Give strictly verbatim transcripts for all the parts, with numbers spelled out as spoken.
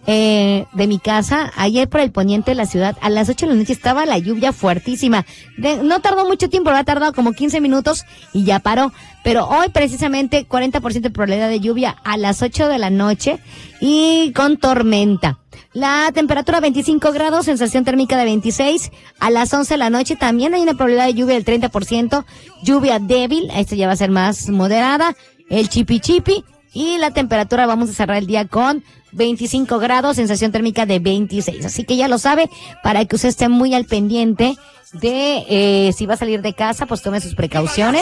eh, de mi casa, ayer por el poniente de la ciudad, a las ocho de la noche estaba la lluvia fuertísima. De, no tardó mucho tiempo, ha tardado como quince minutos y ya paró. Pero hoy precisamente cuarenta por ciento de probabilidad de lluvia a las ocho de la noche y con tormenta. La temperatura veinticinco grados, sensación térmica de veintiséis. A las once de la noche también hay una probabilidad de lluvia del treinta por ciento. Lluvia débil, esta ya va a ser más moderada. El chipi chipi. Y la temperatura vamos a cerrar el día con veinticinco grados, sensación térmica de veintiséis. Así que ya lo sabe, para que usted esté muy al pendiente de eh, si va a salir de casa, pues tome sus precauciones.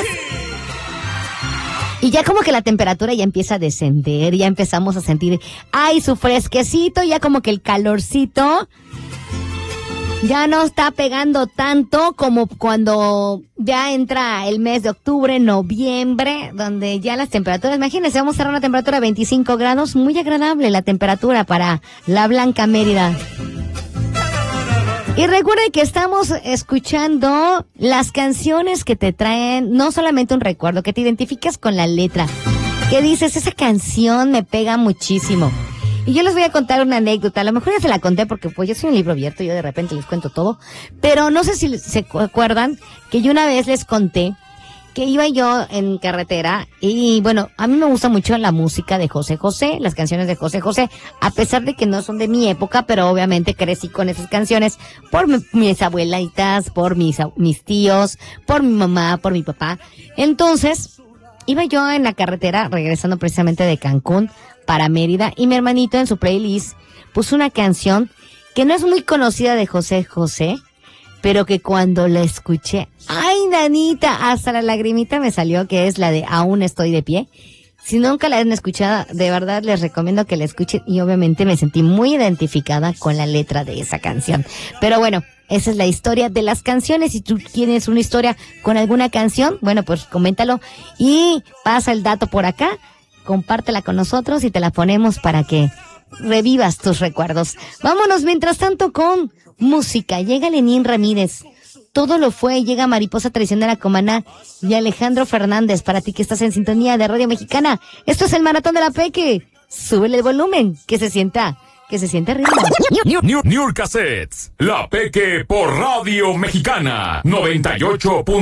Y ya como que la temperatura ya empieza a descender, ya empezamos a sentir, ay, su fresquecito, ya como que el calorcito ya no está pegando tanto como cuando ya entra el mes de octubre, noviembre, donde ya las temperaturas, imagínense, vamos a cerrar una temperatura de veinticinco grados, muy agradable la temperatura para la Blanca Mérida. Y recuerde que estamos escuchando las canciones que te traen no solamente un recuerdo, que te identificas con la letra, que dices, esa canción me pega muchísimo. Y yo les voy a contar una anécdota, a lo mejor ya se la conté porque pues yo soy un libro abierto, yo de repente les cuento todo, pero no sé si se acuerdan que yo una vez les conté que iba yo en carretera y bueno, a mí me gusta mucho la música de José José, las canciones de José José, a pesar de que no son de mi época, pero obviamente crecí con esas canciones por mi, mis abuelitas, por mis, mis tíos, por mi mamá, por mi papá. Entonces, iba yo en la carretera regresando precisamente de Cancún para Mérida y mi hermanito en su playlist puso una canción que no es muy conocida de José José, pero que cuando la escuché, ¡ay, nanita! Hasta la lagrimita me salió, que es la de Aún estoy de pie. Si nunca la han escuchado, de verdad les recomiendo que la escuchen y obviamente me sentí muy identificada con la letra de esa canción. Pero bueno, esa es la historia de las canciones. Si tú tienes una historia con alguna canción, bueno, pues coméntalo y pasa el dato por acá, compártela con nosotros y te la ponemos para que revivas tus recuerdos. Vámonos mientras tanto con música. Llega Lenín Ramírez, Todo lo fue. Llega Mariposa Traicionera con Maná y Alejandro Fernández, para ti que estás en sintonía de Radio Mexicana. Esto es el Maratón de la Peque. Súbele el volumen, que se sienta, que se sienta ritmo. New, New, New Cassettes, La Peque por Radio Mexicana noventa y ocho punto